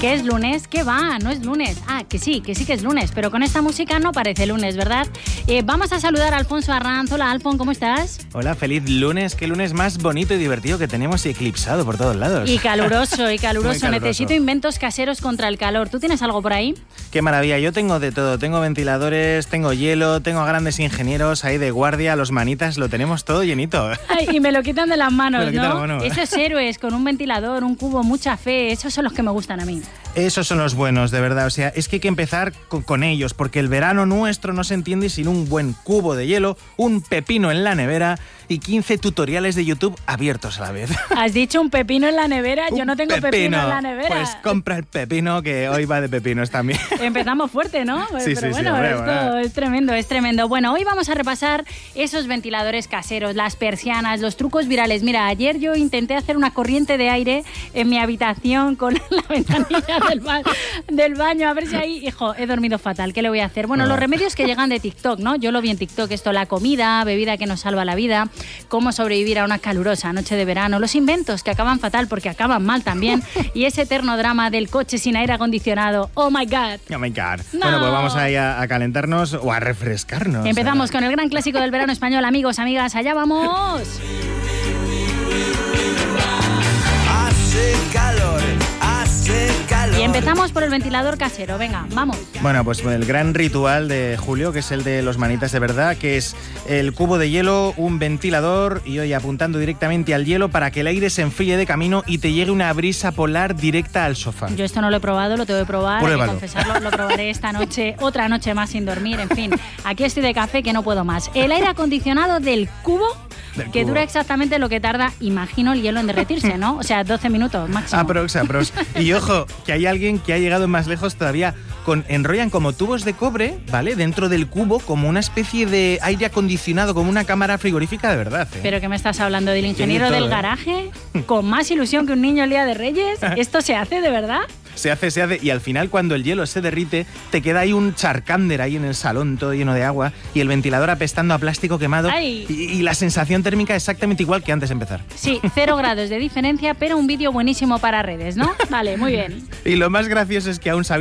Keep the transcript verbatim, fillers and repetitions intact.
Que es lunes, que va, no es lunes. Ah, que sí, que sí que es lunes, pero con esta música no parece lunes, ¿verdad? Eh, vamos a saludar a Alfonso Arranz. Hola, Alfon, ¿cómo estás? Hola, feliz lunes. Qué lunes más bonito y divertido que tenemos y eclipsado por todos lados. Y caluroso, y caluroso. caluroso. Necesito inventos caseros contra el calor. ¿Tú tienes algo por ahí? Qué maravilla. Yo tengo de todo. Tengo ventiladores, tengo hielo, tengo grandes ingenieros ahí de guardia, los manitas, lo tenemos todo llenito. Ay, y me lo quitan de las manos, Me lo quitan ¿no? de las manos. Esos héroes con un ventilador, un cubo, mucha fe, esos son los que me gustan a mí. Esos son los buenos, de verdad. O sea, es que hay que empezar con, con ellos, porque el verano nuestro no se entiende sin un buen cubo de hielo, un pepino en la nevera y quince tutoriales de YouTube abiertos a la vez. ¿Has dicho un pepino en la nevera? Yo no tengo pepino. pepino en la nevera. Pues compra el pepino, que hoy va de pepinos también. Empezamos fuerte, ¿no? Sí, Pero sí, bueno, sí, esto bueno. es tremendo, es tremendo. Bueno, hoy vamos a repasar esos ventiladores caseros, las persianas, los trucos virales. Mira, ayer yo intenté hacer una corriente de aire en mi habitación con la ventanilla del, ba del baño, a ver si ahí, hijo, he dormido fatal, ¿qué le voy a hacer? Bueno, los remedios que llegan de TikTok, ¿no? Yo lo vi en TikTok, esto, la comida, bebida que nos salva la vida, cómo sobrevivir a una calurosa noche de verano, los inventos que acaban fatal porque acaban mal también, y ese eterno drama del coche sin aire acondicionado. ¡Oh, my God! Oh, my God. No. Bueno, pues vamos ahí a, a calentarnos o a refrescarnos. Empezamos con el gran clásico del verano español, amigos, amigas, allá vamos. Hace calor, hace calor. Y empezamos por el ventilador casero, venga, vamos. Bueno, pues el gran ritual de Julio, que es el de los manitas de verdad, que es el cubo de hielo, un ventilador y hoy apuntando directamente al hielo para que el aire se enfríe de camino y te llegue una brisa polar directa al sofá. Yo esto no lo he probado, lo tengo que probar, Pruébalo. hay que confesarlo, lo probaré esta noche, otra noche más sin dormir, en fin, aquí estoy de café que no puedo más. El aire acondicionado del cubo, Del que cubo. dura exactamente lo que tarda, imagino, el hielo en derretirse, ¿no? O sea, doce minutos máximo. Aprox, aprox. Y ojo, que hay alguien que ha llegado más lejos todavía. Con, enrollan como tubos de cobre, ¿vale? Dentro del cubo, como una especie de aire acondicionado, como una cámara frigorífica de verdad, ¿eh? ¿Pero qué me estás hablando? ¿Del ingeniero Tiene todo, del ¿eh? garaje? ¿Con más ilusión que un niño el día de Reyes? ¿Esto se hace de verdad? Se hace, se hace, y al final cuando el hielo se derrite, te queda ahí un charcander ahí en el salón, todo lleno de agua, y el ventilador apestando a plástico quemado, Ay. y, y la sensación térmica exactamente igual que antes de empezar. Sí, cero grados de diferencia, pero un vídeo buenísimo para redes, ¿no? Vale, muy bien. Y lo más gracioso es que aún sabiendo